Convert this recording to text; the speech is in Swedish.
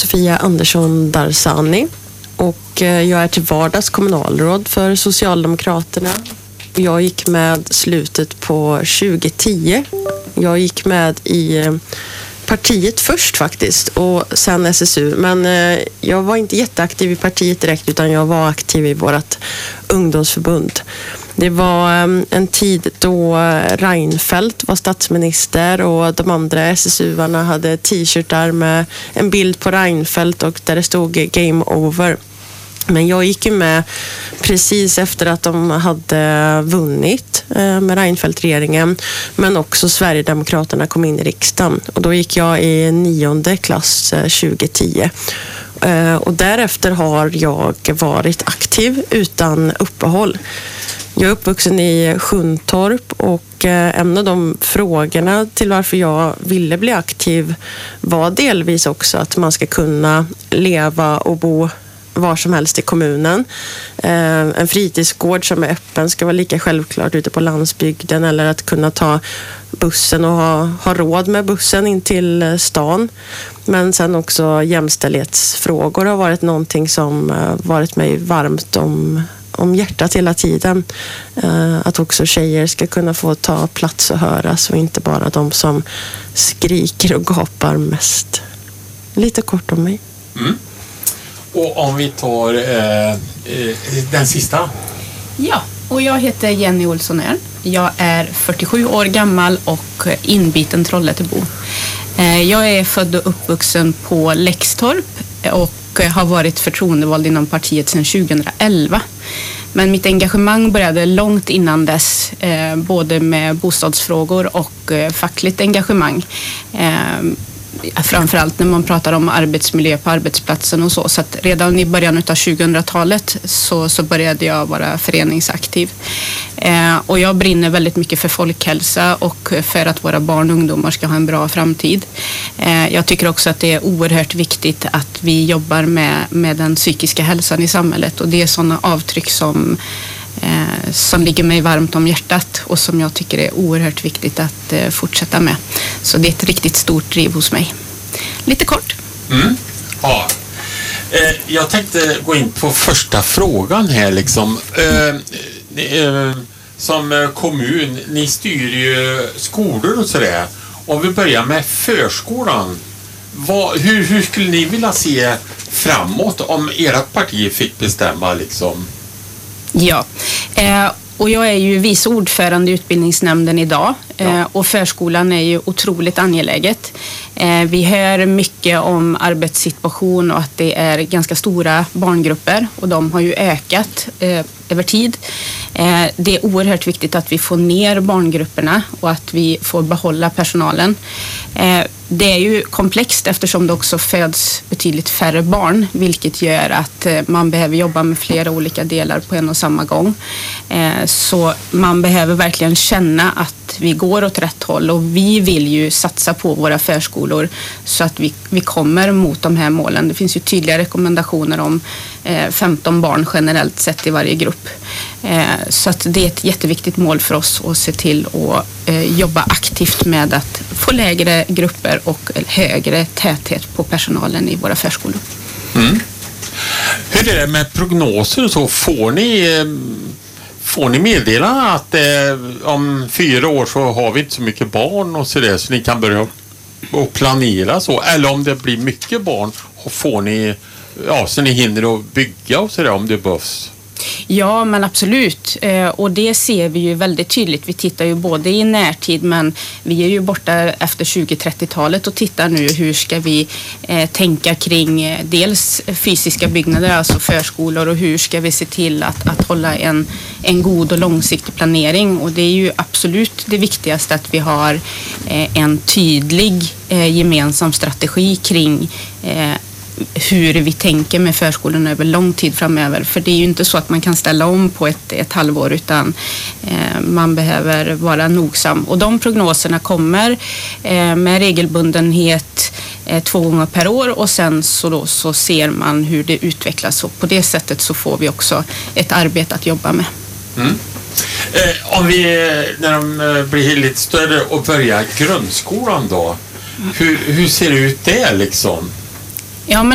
Sofia Andersson Darsani och jag är till vardags kommunalråd för Socialdemokraterna. Jag gick med slutet på 2010. Jag gick med i partiet först faktiskt och sen SSU. Men jag var inte jätteaktiv i partiet direkt utan jag var aktiv i vårt ungdomsförbund. Det var en tid då Reinfeldt var statsminister och de andra SSU-arna hade t-shirtar med en bild på Reinfeldt och där det stod Game Over. Men jag gick ju med precis efter att de hade vunnit med Reinfeldt-regeringen. Men också Sverigedemokraterna kom in i riksdagen. Och då gick jag i 9:e klass 2010. Och därefter har jag varit aktiv utan uppehåll. Jag är uppvuxen i Sjuntorp och en av de frågorna till varför jag ville bli aktiv var delvis också att man ska kunna leva och bo var som helst i kommunen. En fritidsgård som är öppen ska vara lika självklart ute på landsbygden eller att kunna ta bussen och ha råd med bussen in till stan. Men sen också jämställdhetsfrågor har varit någonting som varit mig varmt om hjärtat hela tiden. Att också tjejer ska kunna få ta plats och höras och inte bara de som skriker och gapar mest. Lite kort om mig. Mm. Och om vi tar den sista. Ja, och jag heter Jenny Olsson Örn. Jag är 47 år gammal och inbiten Trollhättebo. Jag är född och uppvuxen på Läxtorp och har varit förtroendevald inom partiet sedan 2011. Men mitt engagemang började långt innan dess, både med bostadsfrågor och fackligt engagemang. Framförallt när man pratar om arbetsmiljö på arbetsplatsen och så. Så att redan i början av 2000-talet så började jag vara föreningsaktiv. Och jag brinner väldigt mycket för folkhälsa och för att våra barn och ungdomar ska ha en bra framtid. Jag tycker också att det är oerhört viktigt att vi jobbar med den psykiska hälsan i samhället. Och det är sådana avtryck som ligger mig varmt om hjärtat och som jag tycker är oerhört viktigt att fortsätta med. Så det är ett riktigt stort driv hos mig. Lite kort. Mm. Ja. Jag tänkte gå in på första frågan här liksom. Som kommun, ni styr ju skolor och sådär. Om vi börjar med förskolan. Hur skulle ni vilja se framåt om ert parti fick bestämma liksom? Ja, och jag är ju vice ordförande i utbildningsnämnden idag. Och förskolan är ju otroligt angeläget. Vi hör mycket om arbetssituation och att det är ganska stora barngrupper och de har ju ökat över tid. Det är oerhört viktigt att vi får ner barngrupperna och att vi får behålla personalen. Det är ju komplext eftersom det också föds betydligt färre barn, vilket gör att man behöver jobba med flera olika delar på en och samma gång. Så man behöver verkligen känna att vi går åt rätt håll och vi vill ju satsa på våra förskolor så att vi kommer mot de här målen. Det finns ju tydliga rekommendationer om 15 barn generellt sett i varje grupp. Så att det är ett jätteviktigt mål för oss att se till att jobba aktivt med att få lägre grupper och högre täthet på personalen i våra förskolor. Mm. Hur är det med prognoser och så? Får ni meddela att om 4 år så har vi inte så mycket barn och så där, så ni kan börja och planera så? Eller om det blir mycket barn, får ni så ni hinner att bygga och så där om det behövs? Ja, men absolut. Och det ser vi ju väldigt tydligt. Vi tittar ju både i närtid, men vi är ju borta efter 20-30-talet och tittar nu hur ska vi tänka kring dels fysiska byggnader, alltså förskolor, och hur ska vi se till att hålla en god och långsiktig planering. Och det är ju absolut det viktigaste att vi har en tydlig gemensam strategi kring hur vi tänker med förskolorna över lång tid framöver. För det är ju inte så att man kan ställa om på ett halvår, utan man behöver vara nogsam. Och de prognoserna kommer med regelbundenhet 2 gånger per år, och sen så ser man hur det utvecklas, och på det sättet så får vi också ett arbete att jobba med. Mm. Om vi, när de blir lite större och börjar grundskolan då, hur ser det ut där liksom? Ja, men